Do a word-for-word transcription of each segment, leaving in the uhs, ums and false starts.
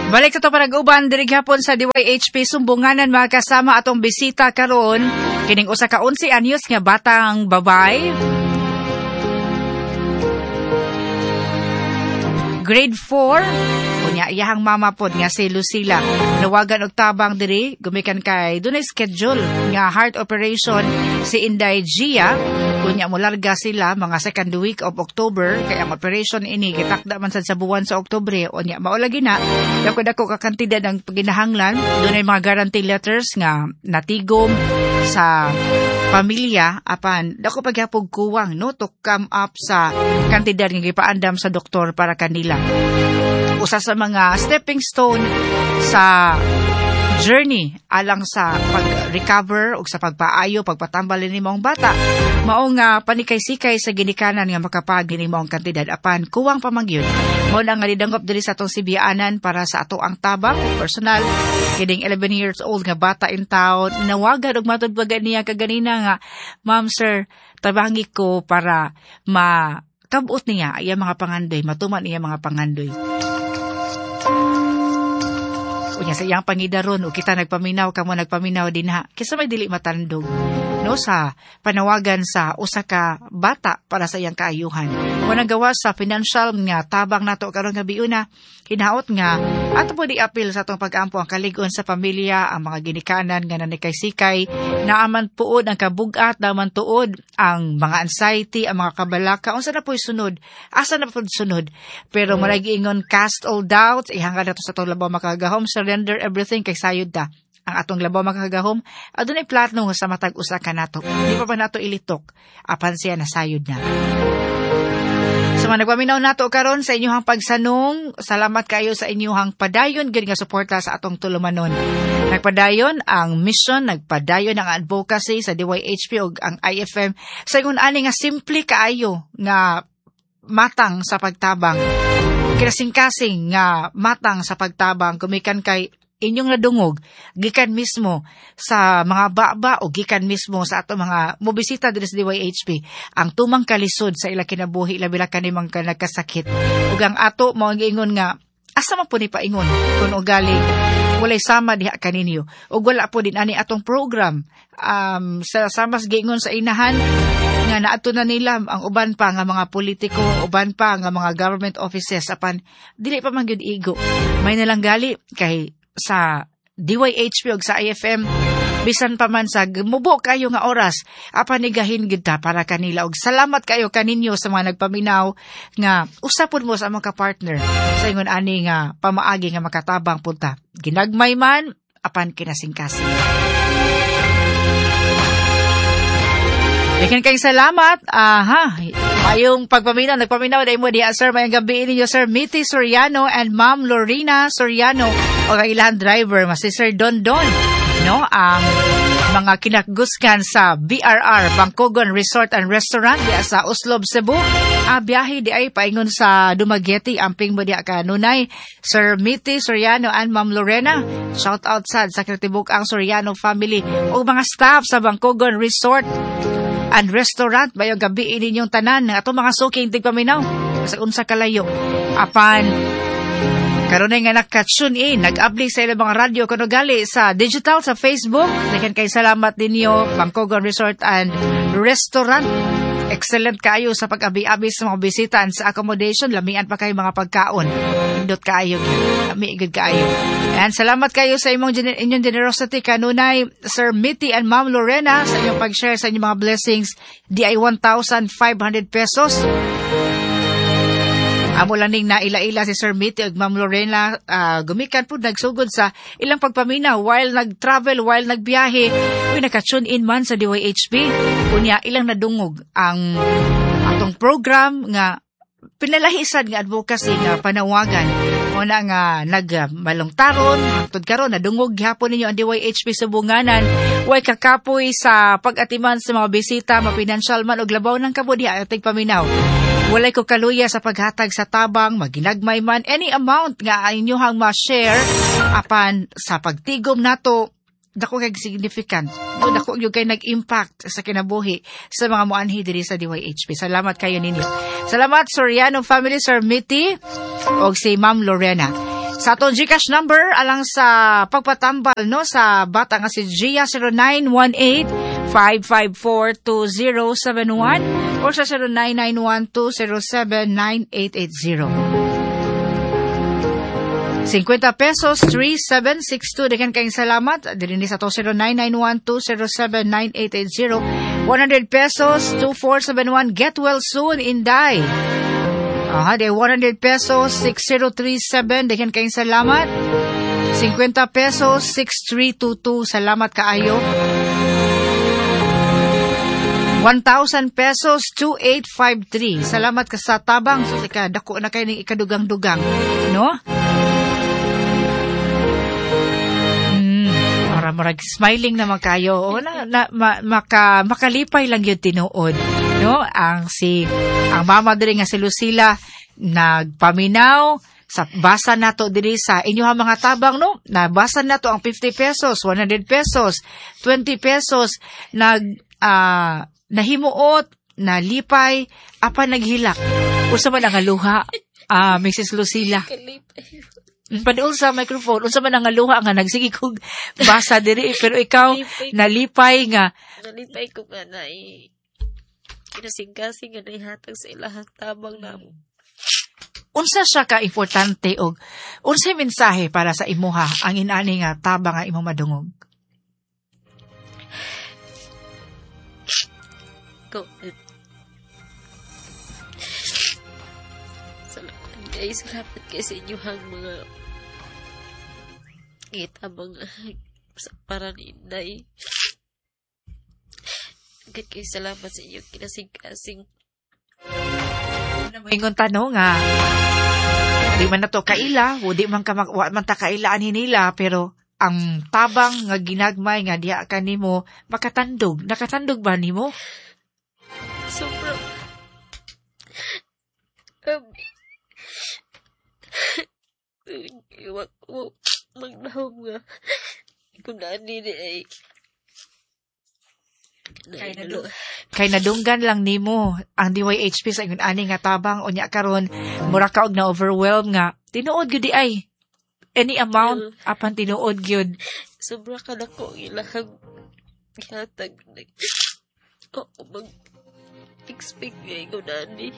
Balik sa to panag-uban diri gihapon sa D Y H P sumbunganan mga kasama atong bisita karon kining usa ka eleven anyos nga batang babay. Grade four, kunya iyahang mama pod nga si Lucila. Nawagan og tabang diri, gumikan kay dunay schedule nga heart operation si Inday Gia. Kunya mo larga sila mga second week of October, kaya ang operation ini gitakda man sad sa buwan sa Oktubre. Unya mao lagi na, dako dako ka kantidad ang ginahanglan, dunay mga guarantee letters nga natigom sa pamilya apan dako pagyapog kuwang no to come up sa kantidad nga gipaandam sa doktor para kanila. Usa sa mga stepping stone sa journey alang sa pag-recover o sa pagpaayo, pagpatambal ni mong bata, mao nga panikay-sikay sa ginikanan nga makapag ni mong kantidad apan kuwang pamangyon. Mao na nga didangop diri sa atong sibiyaanan para sa ato ang tabang personal kining eleven years old nga bata in town. Nawagan og matudbagan niya kaganina nga, "Ma'am, sir, tabangi ko para ma kabot niya iya mga pangandoy, matuman iya mga pangandoy." Unya sa iyang pangidaron o kita nagpaminaw kamo nagpaminaw din ha. Kisa may dili matandog no sa panawagan sa usa ka bata para sa iyang kaayuhan. Wala gawa sa financial nga tabang nato karon nga biuna, hinaot nga ato po di apil sa atong pag-ampo ang kaligon sa pamilya, ang mga ginikanan nga nanikay-sikay, naaman puod ang kabugat, naaman tuod ang mga anxiety, ang mga kabalaka, unsa na po'y sunod, asa na po'y sunod. Pero maragi ingon cast all doubts, ihangad nato sa atong labaw makagahom, surrender everything kay sayod ta. Ang atong labaw makagahom, adunay platno sa matag usa ka nato. Di pa ba nato ilitok, apan siya nasayod na. So man nagpaminaw nato karon sa inyong pagsanong, salamat kayo sa inyong padayon gid nga suporta sa atong tulumanon. Nagpadayon ang mission, nagpadayon ang advocacy sa D Y H P ug ang I F M sa ingon ani nga simple kaayo nga matang sa pagtabang. Kinasing-kasing nga matang sa pagtabang kumikan kay inyong nadungog gikan mismo sa mga baba o gikan mismo sa ato mga mobisita diri sa D Y H P ang tumang kalisod sa ila kinabuhi labi na kanimang nagkasakit ug ang ato mao giingon nga asa man po ni paingon kun ugali walay sama diha kaninyo ug wala po din ani atong program um, sa samas giingon sa inahan nga naato na nila ang uban pa nga mga politiko, uban pa nga mga government offices apan dili pa man gyud igo may nalang gali kay sa D Y H P ug sa I F M bisan pa man sa mubo kayo nga oras apan nigahin gid ta para kanila ug salamat kayo kaninyo sa mga nagpaminaw nga usapon mo sa among ka-partner sa ingon ani nga pamaagi nga makatabang punta ginagmay man apan kinasingkasing. Daghang kayong salamat. Aha, mayong pagpaminaw, nagpaminaw dahil mo diya, sir. Mayang gabi ninyo, Sir Mitty Soriano and Ma'am Lorena Soriano o ang ilang driver, mas si Sir Don Don. No, ang mga kinakguskan sa B R R, Bangkogon Resort and Restaurant diya sa Uslob, Cebu. Ah, biyahe di ay paingon sa Dumaguete, amping mo diya ka nunay. Sir Mitty Soriano and Ma'am Lorena, shout out sad sa Kritibuk ang Soriano family o mga staff sa Bangkogon Resort and Restaurant, bayong gabi ininyong tanan ato mga suking tigpaminaw sa unsa kalayo apan karon nga naka-tune in nag-update sa ilang mga radyo kuno gali sa digital sa Facebook. Daghang kay salamat ninyo Bangkogon Resort and Restaurant, excellent kayo sa pag-abi-abi sa mga bisita sa accommodation, lamian pa kayo mga pagkaon indot kayo lami good kayo. And salamat kayo sa imong inyong generosity kanunay Sir Mitty and Ma'am Lorena sa inyong pag-share sa inyong mga blessings di ay one thousand five hundred pesos. Amo laning na ila-ila si Sir Mitty ug Ma'am Lorena uh, gumikan po nagsugod sa ilang pagpaminaw while nag-travel, while nagbiyahe. Uy, naka-tune in man sa D Y H P. Unya ilang nadungog ang atong program nga pinalahisan nga advocacy nga panawagan o na nga nagmalongtaron hangtod karon nadungog gihapon ninyo ang D Y H P subunganan way kakapoy sa pag-atiman sa mga bisita mapinansiyal man og labaw ng kabudi ating paminaw. Walay ko kaluya sa paghatag sa tabang, maginagmay man, any amount nga inyohang ma-share, apan sa pagtigom nato, dako kay significant. No, dako yung kay nag-impact sa kinabuhi sa mga muanhi diri sa D Y H P. Salamat kayo ninyo. Salamat Soriano family, Sir Mitty, o si Ma'am Lorena. Sa atong GCash number alang sa pagpatambal no sa bata nga si Gia zero nine one eight five five four two zero seven one or sa zero nine nine one two zero seven nine eight eight zero. fifty pesos three seven six two. Dagan kayong salamat. Dili ni sa to zero nine nine one two zero seven nine eight eight zero. one hundred pesos two four seven one. Get well soon, Inday. Aha, de one hundred pesos six zero three seven. Dagan kayong salamat. fifty pesos six three two two. Salamat kaayo. one thousand pesos two eight five three. Salamat ka sa tabang. So, ika, dako na kayo ng ikadugang-dugang. No? Marag smiling naman kayo o na, na ma, maka, makalipay lang yung tinuod no ang si ang mama diri nga si Lucila nagpaminaw sa basa nato diri sa inyong mga tabang no nabasa nato ang fifty pesos one hundred pesos twenty pesos nag uh, nahimuot nalipay apa naghilak usa man ang luha ah uh, Missus Lucila Padul sa microphone, unsa man ang luha nga nagsige kog basa diri pero ikaw nalipay nga nalipay ko nga na i kinasing-kasing nga naihatag sa ilahang tabang namo. Unsa siya ka importante og unsay mensahe para sa imuha ang inani nga tabang nga imong madungog? Ko Salamat guys, salamat kayo sa inyong mga itabang sa para ni Inday. Agad kayo salamat sa inyong kinasing-kasing. Ingon tanong nga, di man na to kaila, o di man, ka, wa man ta kailaan hinila, pero ang tabang nga ginagmay nga diya ka nimo makatandog. Nakatandog ba nimo? Sobrang um, iwag mo magnahom nga kung nani ni ay kay, nadung, kay nadunggan lang nimo ang D Y H P sa ingon ani nga tabang unya karon mura ka og na overwhelm nga tinuod gyud di ay any amount uh, apan tinuod gyud sobra ka nako ilahang gihatag oh mag expect nga ko nani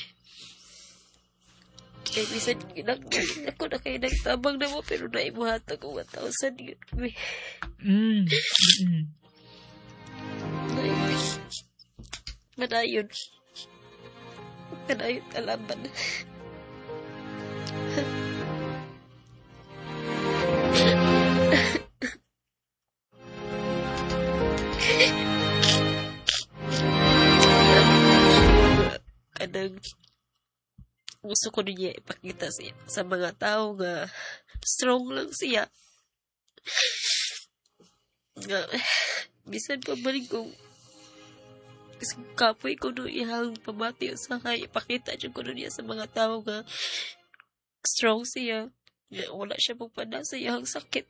kaya bisan ginagawin ako na kayo nagtabang na mo pero naibuhatag ko one thousand yun. Mm. Mm. Madayon. Madayon kalaban. Kadang gusto ko niya ipakita siya sa mga tao nga strong lang siya. Nga, bisan pa balik kong kapoy ko no ihang pamati sa kaya ipakita siya ko niya sa mga tao nga strong siya. Nga, wala siya magpada sa iyang sakit.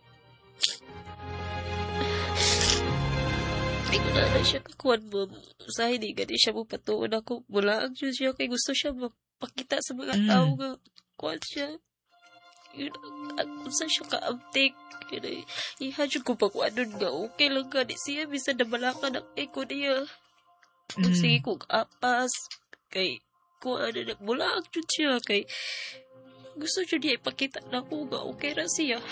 Ay, ko na na siya kakuan mo. Sa hindi gani siya magpatuon ako. Mula ang Diyos siya kay gusto siya pakita sa mga mm. tao nga kuan siya yun ang sa siya kaamtik yun ihadyo ko pagwanon nga okay lang ka di siya bisan na malakan ang eko niya mm. sige kong apas kay kuan na nagmula ang yun siya kay gusto siya niya ipakita na ko nga okay ra siya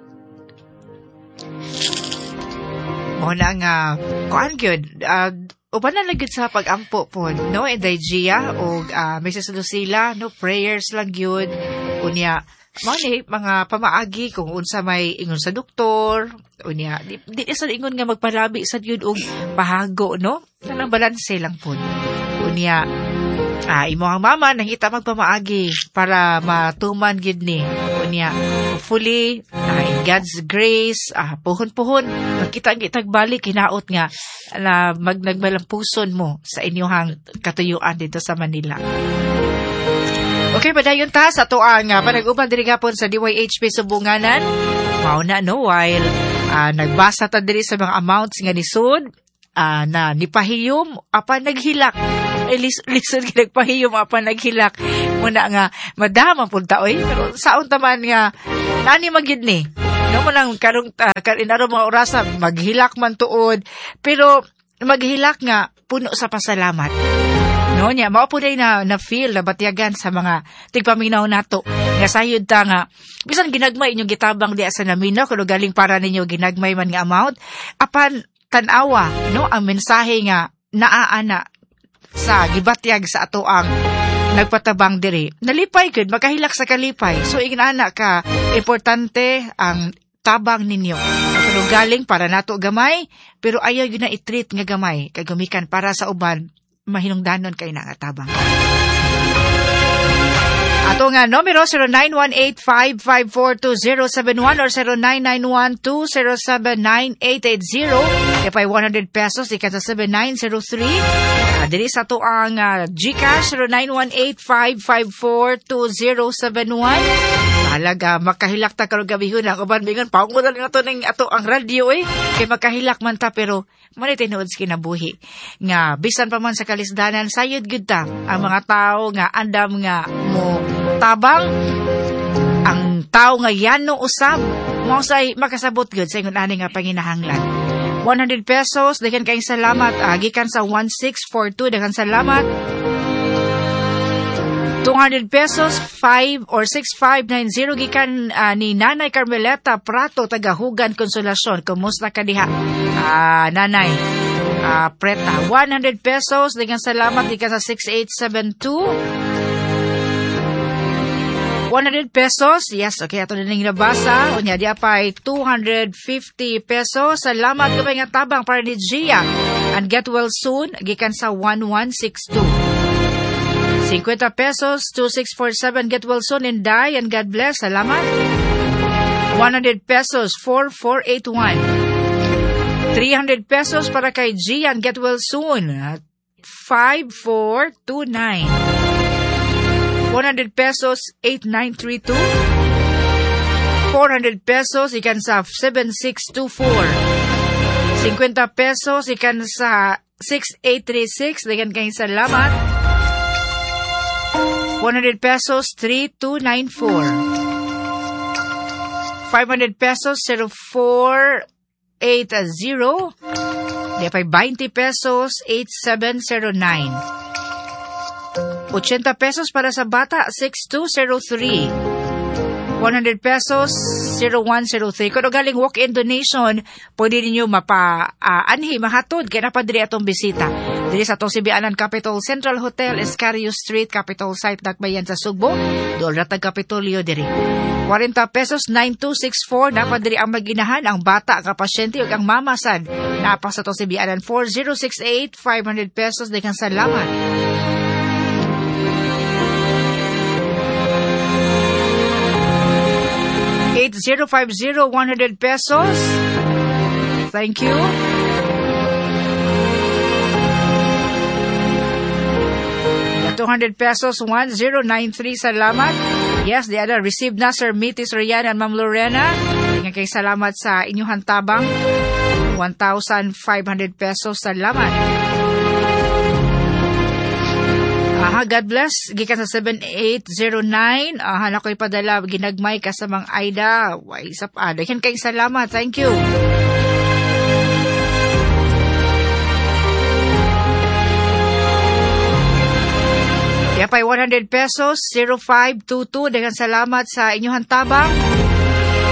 muna nga kuan gyud uh, uban na lagid sa pagampo po, no? Inday Gia o uh, Missus Lucila, no? Prayers lang yun. Unya, mani, mga pamaagi kung unsa may ingon sa doktor. Unya, di, di sa ingon nga magpalabi sa yun og pahago, no? Tanang balanse lang po. Unya, ah, imo ang mama, nangita magpamaagi para matuman yun ni. Unya, hopefully, uh, in God's grace, ah, puhon-puhon, magkita ang itagbalik, hinaot nga, na mag nagmalampuson mo sa inyong katuyuan dito sa Manila. Okay, padayon ta sa to ang uh, panag-uban diri gapon sa D Y H P Subunganan. Mao na no while uh, nagbasa ta diri sa mga amounts nga nisud uh, na nipahiyom apan naghilak Eh, lis- listen, nagpahiyom apa naghilak. Muna nga, madama punta, oy. Pero saon taman nga, nani magid ni. No mo lang, karong, uh, karinaro mga orasa, maghilak man tuod. Pero, maghilak nga, puno sa pasalamat. No niya, mao po na, na feel, na batyagan sa mga tigpaminaw nato. Nga sayod ta nga, bisan ginagmay inyong gitabang di sa naminaw, kung galing para ninyo ginagmay man nga amount, apan tanawa, no, ang mensahe nga, naaana sa gibatyag sa ato ang nagpatabang diri. Nalipay gud, makahilak sa kalipay. So, ignaana ka, importante ang tabang ninyo. Kung galing para nato gamay, pero ayaw yun na i-treat nga gamay, kay gumikan para sa uban, mahinungdanon kay na nga tabang. Ato nga numero zero nine one eight five five four two zero seven one or zero nine nine one two zero seven nine eight eight zero. Kapay one hundred pesos ikan sa seven nine zero three. Uh, diri sa to ang uh, GCash zero nine one eight five five four two zero seven one. Alaga makahilak ta karong gabihon na uban bingon paong mo dali nato ning ato ang radio eh kay makahilak man ta pero man tinuod sa kinabuhi nga bisan pa man sa kalisdanan sayod gud ta ang mga tao nga andam nga mo tabang ang tao nga yano usab mo say makasabot gud sa ingon ani nga panginahanglan. One hundred pesos dagan kay salamat uh, gikan sa one six four two dagan salamat. Two hundred pesos five or six five nine zero gikan uh, ni Nanay Carmeleta Prato tagahugan Konsolasyon. Kumusta ka diha? Uh, Nanay uh, Preta. One hundred pesos dengan salamat gikan sa six eight seven two. One hundred pesos. Yes, okay, ato na ning nabasa. Unya dia pay two hundred fifty pesos. Salamat kabay nga tabang para ni Gia. And get well soon gikan sa one one six two. fifty pesos, two six four seven, get well soon and die and God bless. Salamat. one hundred pesos, four four eight one. three hundred pesos para kay Gian, get well soon. five four two nine. one hundred pesos, eight nine three two. four hundred pesos, ikan sa seven six two four. fifty pesos, ikan sa six eight three six. Dagan kay salamat. one hundred pesos, three two nine four. five hundred pesos, zero four eight zero. Di pa twenty pesos, eight seven zero nine. eighty pesos para sa bata, six two zero three. one hundred pesos, zero one zero three. Kung galing walk-in donation, pwede ninyo mapa-anhi, uh, mahatod, kaya napadiri atong bisita. Dili sa itong Sibianan Capitol Central Hotel, Escario Street, Capitol Site, Dakbayan sa Sugbo. Doon ratag Kapitolyo diri. forty pesos, nine two six four. Napadiri ang maginahan, ang bata, ang kapasyente, o ang mamasad. Napa sa itong Sibianan four zero six eight, five hundred pesos. Dekan salamat. eight zero five zero, one hundred pesos. Thank you. two hundred pesos, one zero nine three. Salamat. Yes, the other received na Sir Mitis Rian and Ma'am Lorena. Tingnan kay salamat sa inyong tabang. one thousand five hundred pesos. Salamat. Aha, God bless. Gikan sa seven eight zero nine. Aha, nako'y padala. Ginagmay ka sa mga Aida. Way, isap ada. Yan kayong salamat. Thank you. Kaya pa'y one hundred pesos, zero five two two. Dengan salamat sa inyong tabang.